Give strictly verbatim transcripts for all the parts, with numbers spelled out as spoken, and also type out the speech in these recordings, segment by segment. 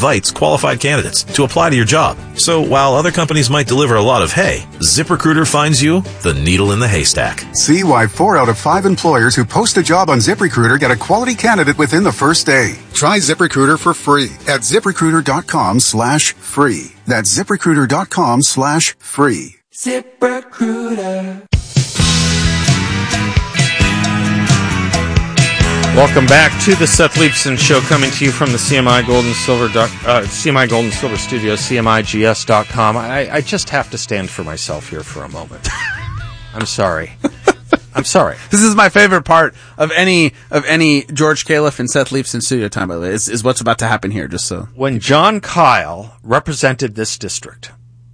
invites qualified candidates to apply to your job. So while other companies might deliver a lot of hay, ZipRecruiter finds you the needle in the haystack. See why four out of five employers who post a job on ZipRecruiter get a quality candidate within the first day. Try ZipRecruiter for free at ZipRecruiter.com slash free. That's ZipRecruiter.com slash free. ZipRecruiter. Welcome back to the Seth Leibsohn Show, coming to you from the C M I Gold and Silver doc, uh, C M I Gold and Silver Studios, C M I G S dot com. I, I just have to stand for myself here for a moment. I'm sorry. I'm sorry. This is my favorite part of any of any George Califf and Seth Leibsohn studio time, by the way, is, is what's about to happen here, just so. When John Kyle represented this district,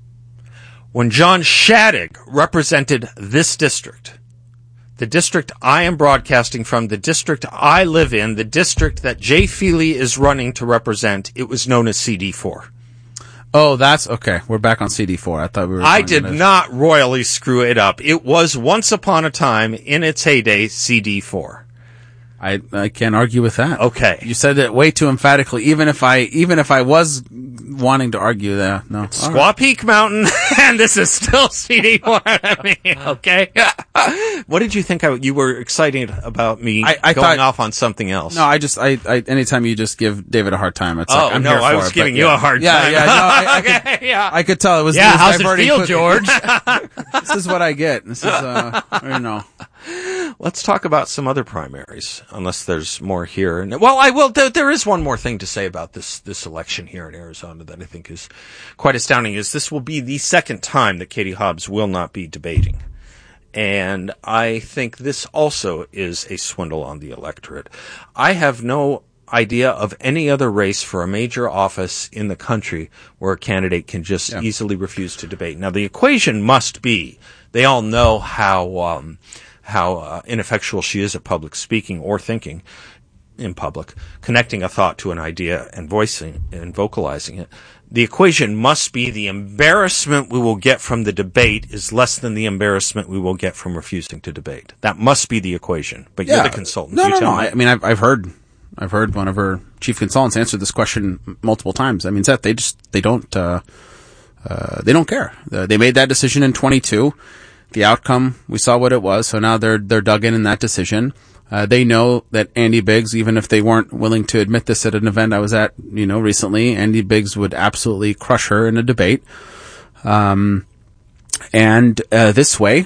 when John Shadegg represented this district, the district I am broadcasting from, the district I live in, the district that Jay Feely is running to represent, it was known as C D four. Oh, that's okay. We're back on C D four. I thought we were. I did not royally screw it up. It was once upon a time, in its heyday, C D four. I I can't argue with that. Okay, you said it way too emphatically. Even if I even if I was wanting to argue that, no. It's Squaw right. Peak Mountain, and this is still C D four. I mean, okay. What did you think? I, you were excited about me I, I going thought, off on something else. No, I just I, I anytime you just give David a hard time, it's oh like I'm no, here for I was it, giving but, you yeah. a hard yeah, time. Yeah, yeah. No, I, I, okay, could, yeah. I could tell it was. Yeah, it was how's it diverting feel, quickly. George? This is what I get. This is uh, you know. Let's talk about some other primaries, unless there's more here. And well, I will. There, there is one more thing to say about this this election here in Arizona that I think is quite astounding. Is this will be the second time that Katie Hobbs will not be debating, and I think this also is a swindle on the electorate. I have no idea of any other race for a major office in the country where a candidate can just yeah. easily refuse to debate. Now, the equation must be they all know how. Um, how uh, ineffectual she is at public speaking or thinking in public, connecting a thought to an idea and voicing and vocalizing it. The equation must be the embarrassment we will get from the debate is less than the embarrassment we will get from refusing to debate. That must be the equation. But yeah. you're the consultant. No, you no, tell no. me. I mean, I've, I've heard, I've heard one of her chief consultants answer this question multiple times. I mean, Seth, they just, they don't, uh, uh, they don't care. Uh, they made that decision in twenty-two. The outcome, we saw what it was, so now they're they're dug in in that decision. Uh, they know that Andy Biggs, even if they weren't willing to admit this at an event I was at, you know, recently, Andy Biggs would absolutely crush her in a debate. Um, and uh, this way,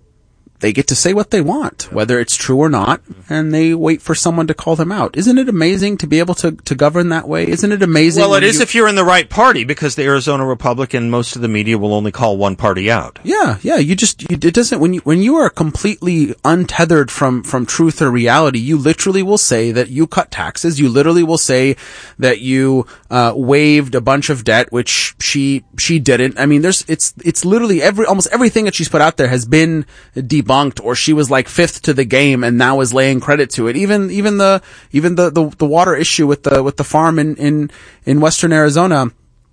they get to say what they want, whether it's true or not, and they wait for someone to call them out. Isn't it amazing to be able to, to govern that way? Isn't it amazing? Well, it is you... if you're in the right party, because the Arizona Republican, most of the media will only call one party out. Yeah, yeah. You just, you, it doesn't, when you, when you are completely untethered from, from truth or reality, you literally will say that you cut taxes. You literally will say that you, uh, waived a bunch of debt, which she, she didn't. I mean, there's, it's, it's literally every, almost everything that she's put out there has been debunked. Bunked, or she was like fifth to the game and now is laying credit to it. Even even the even the, the, the water issue with the with the farm in in, in western Arizona,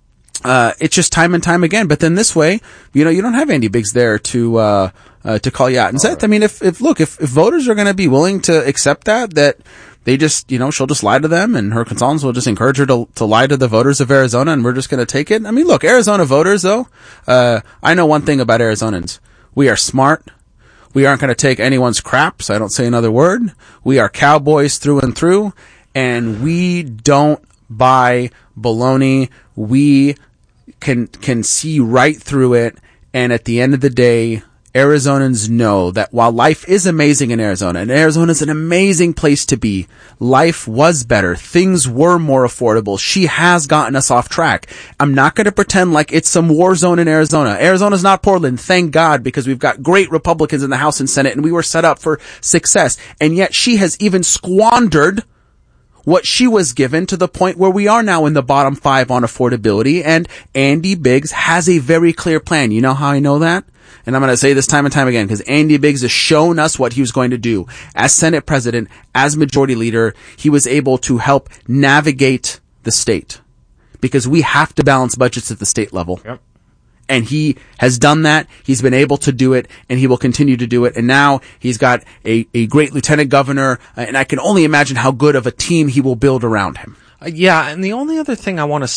uh, it's just time and time again. But then this way, you know, you don't have Andy Biggs there to uh, uh to call you out. And Seth, I mean, if if look, if if voters are going to be willing to accept that that they just, you know, she'll just lie to them, and her consultants will just encourage her to to lie to the voters of Arizona, and we're just going to take it. I mean, look, Arizona voters though, uh, I know one thing about Arizonans: we are smart. We aren't going to take anyone's crap, so I don't say another word. We are cowboys through and through, and we don't buy baloney. We can can see right through it, and at the end of the day, Arizonans know that while life is amazing in Arizona, and Arizona is an amazing place to be, life was better. Things were more affordable. She has gotten us off track. I'm not going to pretend like it's some war zone in Arizona. Arizona's not Portland, thank God, because we've got great Republicans in the House and Senate, and we were set up for success. And yet she has even squandered what she was given to the point where we are now in the bottom five on affordability, and Andy Biggs has a very clear plan. You know how I know that? And I'm going to say this time and time again, because Andy Biggs has shown us what he was going to do. As Senate President, as Majority Leader, he was able to help navigate the state, because we have to balance budgets at the state level. Yep. And he has done that. He's been able to do it, and he will continue to do it. And now he's got a, a great lieutenant governor, and I can only imagine how good of a team he will build around him. Uh, yeah, and the only other thing I want to